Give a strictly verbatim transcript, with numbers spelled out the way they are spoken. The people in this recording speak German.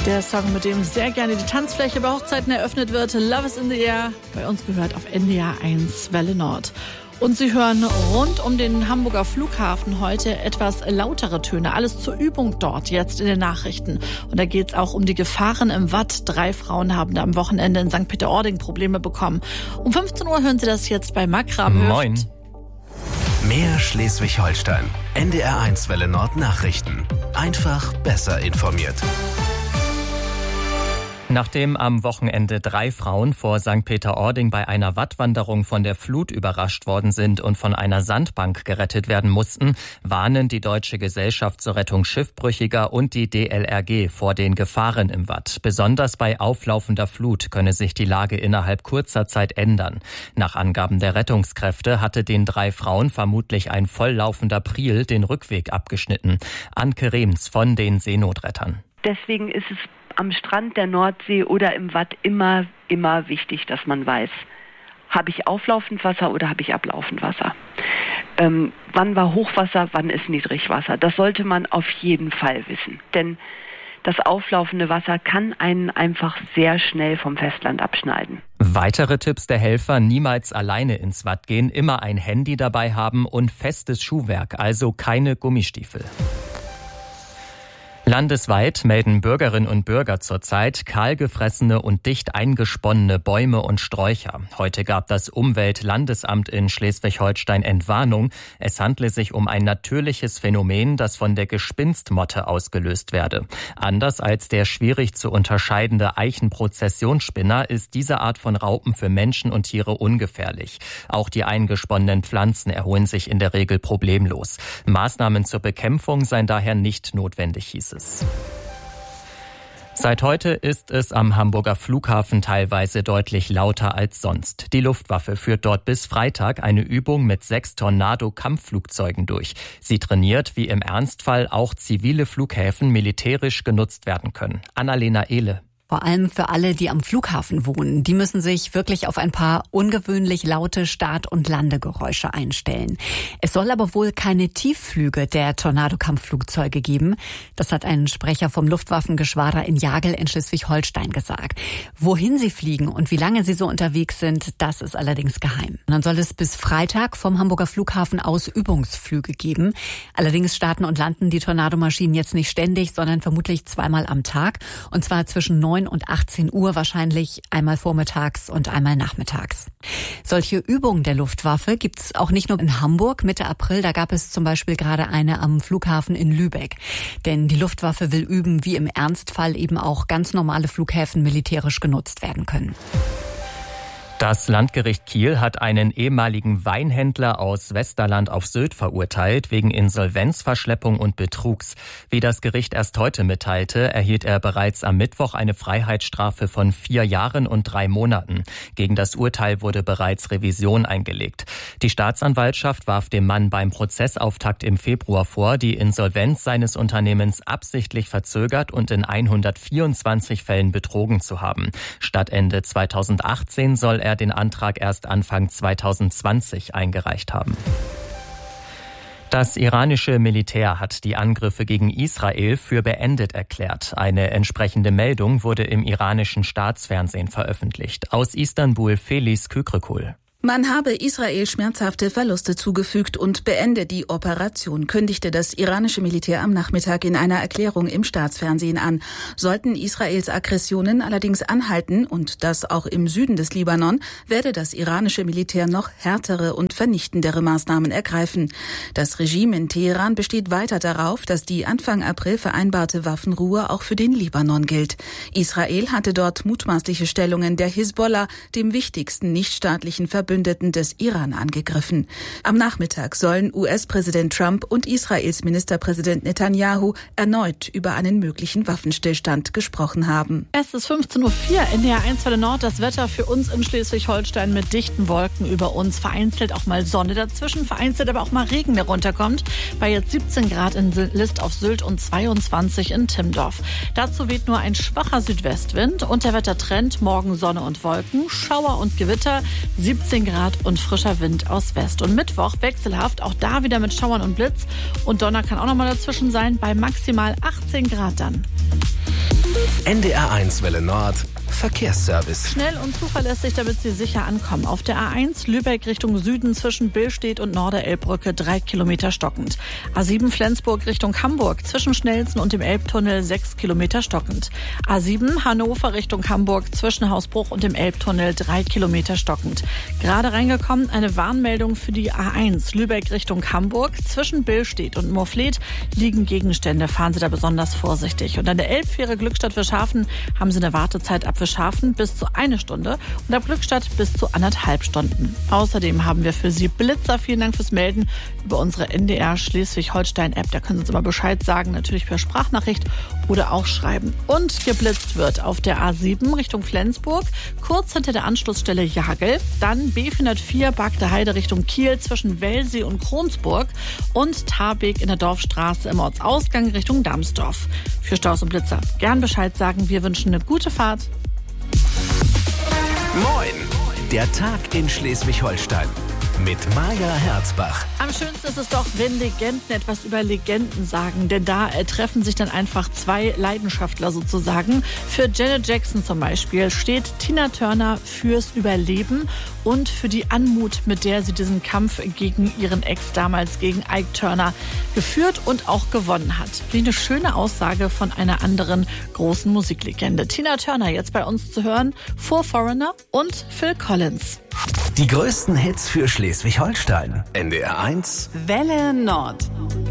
Der Song, mit dem sehr gerne die Tanzfläche bei Hochzeiten eröffnet wird, Love is in the Air, bei uns gehört auf N D R eins Welle Nord. Und Sie hören rund um den Hamburger Flughafen heute etwas lautere Töne. Alles zur Übung dort, jetzt in den Nachrichten. Und da geht es auch um die Gefahren im Watt. Drei Frauen haben da am Wochenende in Sankt Peter-Ording Probleme bekommen. Um fünfzehn Uhr hören Sie das jetzt bei Makram. Moin. Mehr Schleswig-Holstein. N D R eins Welle Nord Nachrichten. Einfach besser informiert. Nachdem am Wochenende drei Frauen vor Sankt Peter-Ording bei einer Wattwanderung von der Flut überrascht worden sind und von einer Sandbank gerettet werden mussten, warnen die Deutsche Gesellschaft zur Rettung Schiffbrüchiger und die D L R G vor den Gefahren im Watt. Besonders bei auflaufender Flut könne sich die Lage innerhalb kurzer Zeit ändern. Nach Angaben der Rettungskräfte hatte den drei Frauen vermutlich ein volllaufender Priel den Rückweg abgeschnitten. Anke Rehms von den Seenotrettern. Deswegen ist es am Strand der Nordsee oder im Watt immer, immer wichtig, dass man weiß, habe ich auflaufend Wasser oder habe ich ablaufend Wasser? Ähm, wann war Hochwasser, wann ist Niedrigwasser? Das sollte man auf jeden Fall wissen, denn das auflaufende Wasser kann einen einfach sehr schnell vom Festland abschneiden. Weitere Tipps der Helfer: niemals alleine ins Watt gehen, immer ein Handy dabei haben und festes Schuhwerk, also keine Gummistiefel. Landesweit melden Bürgerinnen und Bürger zurzeit kahlgefressene und dicht eingesponnene Bäume und Sträucher. Heute gab das Umweltlandesamt in Schleswig-Holstein Entwarnung. Es handle sich um ein natürliches Phänomen, das von der Gespinstmotte ausgelöst werde. Anders als der schwierig zu unterscheidende Eichenprozessionsspinner ist diese Art von Raupen für Menschen und Tiere ungefährlich. Auch die eingesponnenen Pflanzen erholen sich in der Regel problemlos. Maßnahmen zur Bekämpfung seien daher nicht notwendig, hieß es. Seit heute ist es am Hamburger Flughafen teilweise deutlich lauter als sonst. Die Luftwaffe führt dort bis Freitag eine Übung mit sechs Tornado-Kampfflugzeugen durch. Sie trainiert, wie im Ernstfall auch zivile Flughäfen militärisch genutzt werden können. Annalena Ehle. Vor allem für alle, die am Flughafen wohnen. Die müssen sich wirklich auf ein paar ungewöhnlich laute Start- und Landegeräusche einstellen. Es soll aber wohl keine Tiefflüge der Tornado-Kampfflugzeuge geben. Das hat ein Sprecher vom Luftwaffengeschwader in Jagel in Schleswig-Holstein gesagt. Wohin sie fliegen und wie lange sie so unterwegs sind, das ist allerdings geheim. Und dann soll es bis Freitag vom Hamburger Flughafen aus Übungsflüge geben. Allerdings starten und landen die Tornadomaschinen jetzt nicht ständig, sondern vermutlich zweimal am Tag. Und zwar zwischen neun und achtzehn Uhr, wahrscheinlich einmal vormittags und einmal nachmittags. Solche Übungen der Luftwaffe gibt es auch nicht nur in Hamburg. Mitte April, da gab es zum Beispiel gerade eine am Flughafen in Lübeck. Denn die Luftwaffe will üben, wie im Ernstfall eben auch ganz normale Flughäfen militärisch genutzt werden können. Das Landgericht Kiel hat einen ehemaligen Weinhändler aus Westerland auf Sylt verurteilt wegen Insolvenzverschleppung und Betrugs. Wie das Gericht erst heute mitteilte, erhielt er bereits am Mittwoch eine Freiheitsstrafe von vier Jahren und drei Monaten. Gegen das Urteil wurde bereits Revision eingelegt. Die Staatsanwaltschaft warf dem Mann beim Prozessauftakt im Februar vor, die Insolvenz seines Unternehmens absichtlich verzögert und in hundertvierundzwanzig Fällen betrogen zu haben. Statt Ende zweitausendachtzehn soll er den Antrag erst Anfang zweitausendzwanzig eingereicht haben. Das iranische Militär hat die Angriffe gegen Israel für beendet erklärt. Eine entsprechende Meldung wurde im iranischen Staatsfernsehen veröffentlicht. Aus Istanbul Felis Kükrükul. Man habe Israel schmerzhafte Verluste zugefügt und beende die Operation, kündigte das iranische Militär am Nachmittag in einer Erklärung im Staatsfernsehen an. Sollten Israels Aggressionen allerdings anhalten, und das auch im Süden des Libanon, werde das iranische Militär noch härtere und vernichtendere Maßnahmen ergreifen. Das Regime in Teheran besteht weiter darauf, dass die Anfang April vereinbarte Waffenruhe auch für den Libanon gilt. Israel hatte dort mutmaßliche Stellungen der Hisbollah, dem wichtigsten nichtstaatlichen Verbündeten des Iran, angegriffen. Am Nachmittag sollen U S-Präsident Trump und Israels Ministerpräsident Netanyahu erneut über einen möglichen Waffenstillstand gesprochen haben. Es ist fünfzehn Uhr vier, N D R eins Welle Nord. Das Wetter für uns in Schleswig-Holstein mit dichten Wolken über uns. Vereinzelt auch mal Sonne dazwischen, vereinzelt aber auch mal Regen, der runterkommt. Bei jetzt siebzehn Grad in List auf Sylt und zweiundzwanzig in Timmendorf. Dazu weht nur ein schwacher Südwestwind und der Wettertrend: morgen Sonne und Wolken, Schauer und Gewitter, siebzehn Grad und frischer Wind aus West. Und Mittwoch wechselhaft, auch da wieder mit Schauern und Blitz. Und Donner kann auch noch mal dazwischen sein, bei maximal achtzehn Grad dann. N D R eins Welle Nord Verkehrsservice. Schnell und zuverlässig, damit Sie sicher ankommen. Auf der A eins Lübeck Richtung Süden zwischen Billstedt und Norderelbbrücke drei Kilometer stockend. A sieben Flensburg Richtung Hamburg zwischen Schnelsen und dem Elbtunnel sechs Kilometer stockend. A sieben Hannover Richtung Hamburg zwischen Hausbruch und dem Elbtunnel drei Kilometer stockend. Gerade reingekommen eine Warnmeldung für die A eins Lübeck Richtung Hamburg. Zwischen Billstedt und Moorfleet liegen Gegenstände. Fahren Sie da besonders vorsichtig. Und an der Elbfähre Glückstadt-Fischhafen haben Sie eine Wartezeit ab Fischhafen bis zu eine Stunde und ab Glückstadt bis zu anderthalb Stunden. Außerdem haben wir für Sie Blitzer. Vielen Dank fürs Melden über unsere N D R Schleswig-Holstein-App. Da können Sie uns immer Bescheid sagen, natürlich per Sprachnachricht oder auch schreiben. Und geblitzt wird auf der A sieben Richtung Flensburg, kurz hinter der Anschlussstelle Jagel, dann B vierhundertvier Bagde Heide Richtung Kiel zwischen Welsee und Kronsburg und Tarbeek in der Dorfstraße im Ortsausgang Richtung Damsdorf. Für Staus und Blitzer gern Bescheid sagen. Wir wünschen eine gute Fahrt. Moin! Der Tag in Schleswig-Holstein mit Maja Herzbach. Am schönsten ist es doch, wenn Legenden etwas über Legenden sagen, denn da äh, treffen sich dann einfach zwei Leidenschaftler sozusagen. Für Janet Jackson zum Beispiel steht Tina Turner fürs Überleben und für die Anmut, mit der sie diesen Kampf gegen ihren Ex, damals gegen Ike Turner, geführt und auch gewonnen hat. Wie eine schöne Aussage von einer anderen großen Musiklegende. Tina Turner jetzt bei uns zu hören vor Foreigner und Phil Collins. Die größten Hits für Schleswig-Holstein. N D R eins Welle Nord.